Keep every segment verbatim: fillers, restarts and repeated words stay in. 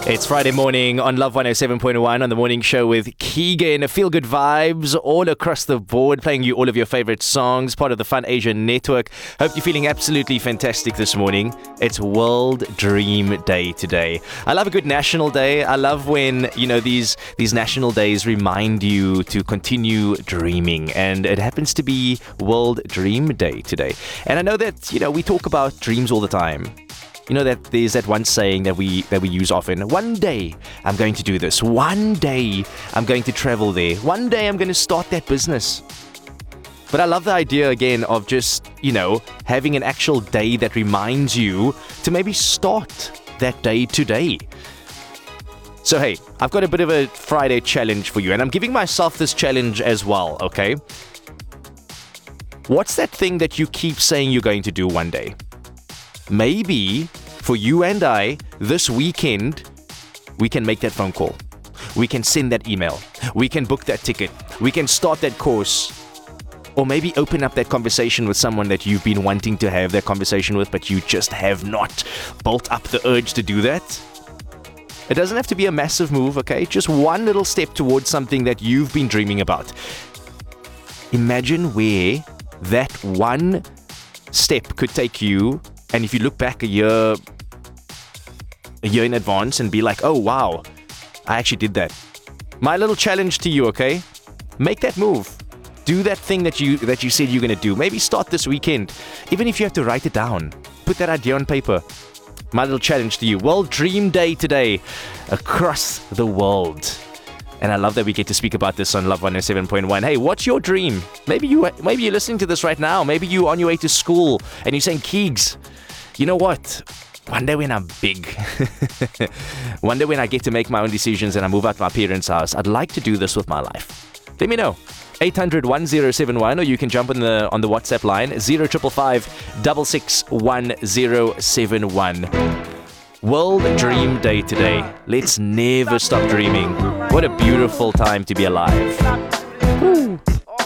It's Friday morning on Love one oh seven point one on the morning show with Keegan. Feel good vibes all across the board, playing you all of your favorite songs, part of the Fun Asia Network. Hope you're feeling absolutely fantastic this morning. It's World Dream Day today. I love a good national day. I love when, you know, these these national days remind you to continue dreaming. And it happens to be World Dream Day today. And I know that, you know, we talk about dreams all the time. You know that there's that one saying that we that we use often. One day I'm going to do this. One day I'm going to travel there. One day I'm going to start that business. But I love the idea again of just, you know, having an actual day that reminds you to maybe start that day today. So hey, I've got a bit of a Friday challenge for you, and I'm giving myself this challenge as well, okay? What's that thing that you keep saying you're going to do one day? Maybe for you and I, this weekend, we can make that phone call. We can send that email. We can book that ticket. We can start that course. Or maybe open up that conversation with someone that you've been wanting to have that conversation with, but you just have not built up the urge to do that. It doesn't have to be a massive move, okay? Just one little step towards something that you've been dreaming about. Imagine where that one step could take you. And if you look back a year, a year in advance and be like, oh, wow, I actually did that. My little challenge to you, okay? Make that move. Do that thing that you that you said you're going to do. Maybe start this weekend. Even if you have to write it down. Put that idea on paper. My little challenge to you. World Dream Day today across the world. And I love that we get to speak about this on Love one oh seven point one. Hey, what's your dream? Maybe, you, maybe you're listening to this right now. Maybe you're on your way to school and you're saying, Keegs, you know what? One day when I'm big, one day when I get to make my own decisions and I move out to my parents' house, I'd like to do this with my life. Let me know. eight hundred, one oh seven one, or you can jump on the on the WhatsApp line, zero five five five, six six one zero seven one. World Dream Day today. Let's never stop dreaming. What a beautiful time to be alive. Woo.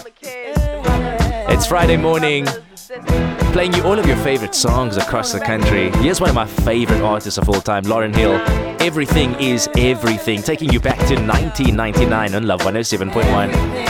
It's Friday morning, playing you all of your favorite songs across the country. Here's one of my favorite artists of all time, Lauryn Hill. Everything is Everything, taking you back to nineteen ninety-nine on Love one oh seven point one.